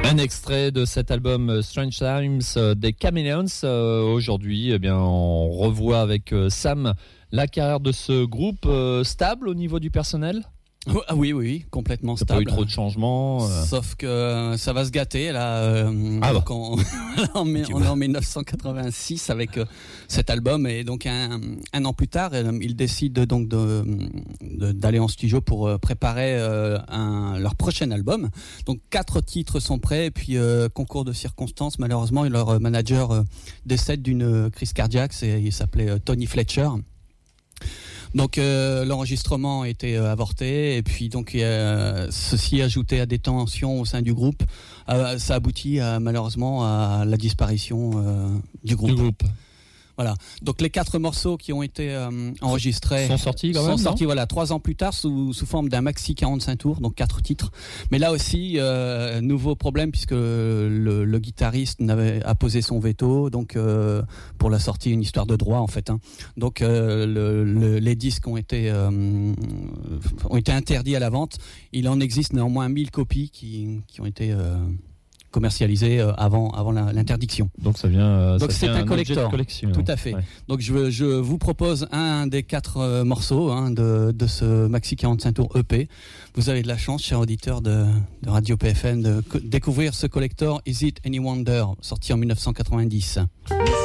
Un extrait de cet album Strange Times des Chameleons. Aujourd'hui, on revoit avec Sam la carrière de ce groupe stable au niveau du personnel. Ah oui, complètement stable. Pas eu trop de changements. Sauf que ça va se gâter là. On est en 1986 avec cet album et donc un an plus tard, ils décident donc d'aller en studio pour préparer leur prochain album. Donc 4 titres sont prêts et puis concours de circonstances, malheureusement leur manager décède d'une crise cardiaque. Il s'appelait Tony Fletcher. Donc l'enregistrement a été avorté et puis donc ceci ajouté à des tensions au sein du groupe, ça aboutit malheureusement à la disparition du groupe. Voilà. Donc les 4 morceaux qui ont été enregistrés sont sortis quand même. Sont sortis 3 ans plus tard sous forme d'un maxi 45 tours, donc 4 titres. Mais là aussi nouveau problème puisque le guitariste a posé son veto, donc pour la sortie, une histoire de droit en fait. Donc les disques ont été interdits à la vente. Il en existe néanmoins 1000 copies qui ont été commercialisé avant l'interdiction. Donc ça vient. Donc c'est un collector. Collection. Tout à fait. Ouais. Donc je vous propose un des 4 morceaux de ce maxi 45 tours EP. Vous avez de la chance, chers auditeurs de Radio PFM, de découvrir ce collector Is It Any Wonder, sorti en 1990.